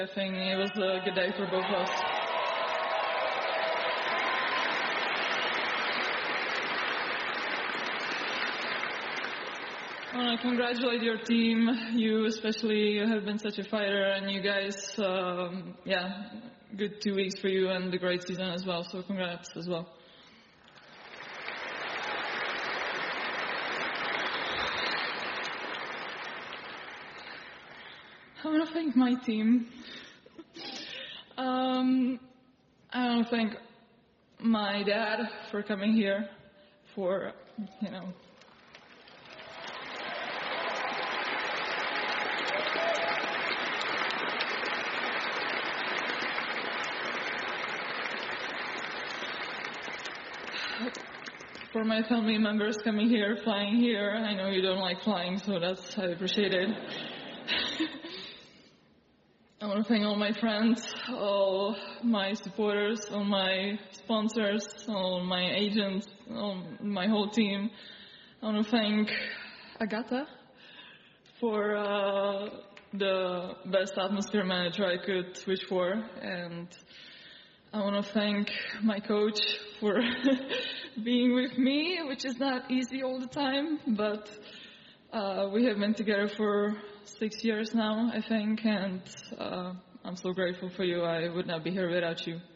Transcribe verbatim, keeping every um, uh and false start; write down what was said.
I think it was a good day for both of us. I want to congratulate your team. You especially have been such a fighter, and you guys, um, yeah, good two weeks for you and a great season as well. So congrats as well. I want to thank my team. um, I want to thank my dad for coming here, for, you know, for my family members coming here, flying here. I know you don't like flying, so that's, I appreciate it. I want to thank all my friends, all my supporters, all my sponsors, all my agents, all my whole team. I want to thank Agata for uh, the best atmosphere manager I could wish for, and I want to thank my coach for being with me, which is not easy all the time, but uh, we have been together for six years now, I think, and uh, I'm so grateful for you. I would not be here without you.